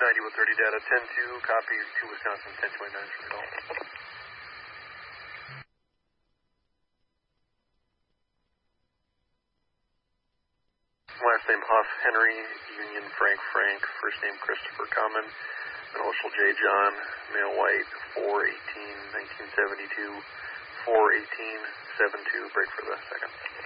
9130 data 10-2, copies to Wisconsin 1029 for the call. Last name Huff, Henry, Union Frank, first name Christopher Common, initial J. John, male white, 4/18/1972, 4/18/72, break for the second.